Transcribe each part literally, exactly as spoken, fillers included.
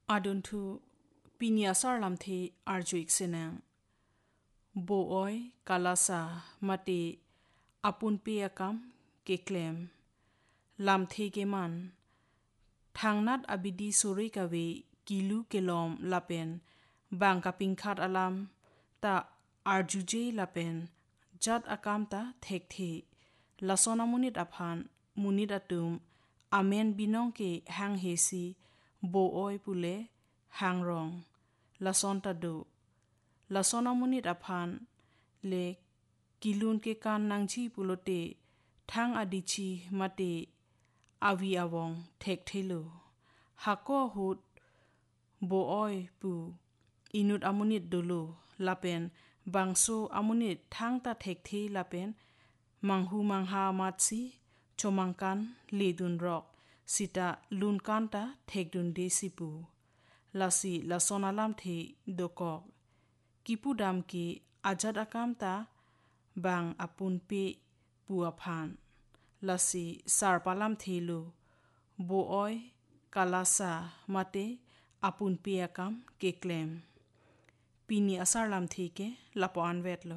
adun thu pinia sar lam the arjuik sinang bo oi kalasa mate apun pe akam ke claim lam the ke man thangnat abidi suri kawe kilu kelom lapen bang kaping khat alam ta arjuje lapen jat akam ta thek the lasona munit aphan munit atum amen binong ke hang hesi bo oi pule hang rong lason ta do lasona munit aphan le kilun ke kan nangchi pulote thang adichi mate awi awong thek thelu hako hut bo oi pu inut amunit dulu lapen bangso amunit thang ta thek the lapen manghu mangha matsi chomangkan ledun rok sita lunkan ta thek dun de sipu lasi lasona lam the dokok kipudam ki ajat akam ta bang apun pe puaphan lasi sar palam thelu bo oi kalasa mate apun pe akam ke claim pini asar lam the ke lapo anvet lo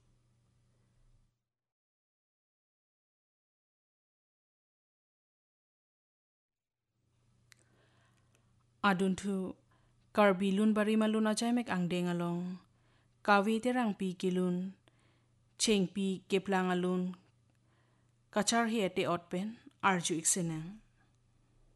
adun thu karbi lun bari maluna jaimek angdeng along kawi terang pi kilun cheng pi keplang alun kachar hi ate otpen arju iksenang